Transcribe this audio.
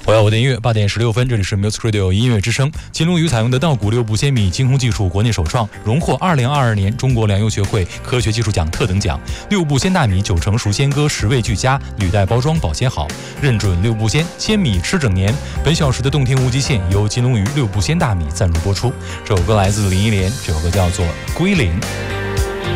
我要我的音乐，8点16分，这里是 Music Radio 音乐之声。金龙鱼采用的稻谷6步鲜米精烘技术，国内首创，荣获2022年中国粮油学会科学技术奖特等奖。6步鲜大米9成熟鲜割，食味俱佳，履带包装保鲜好，认准6步鲜，鲜米吃整年。本小时的动听无极限由金龙鱼6步鲜大米赞助播出。这首歌来自林忆莲，这首歌叫做《归零》。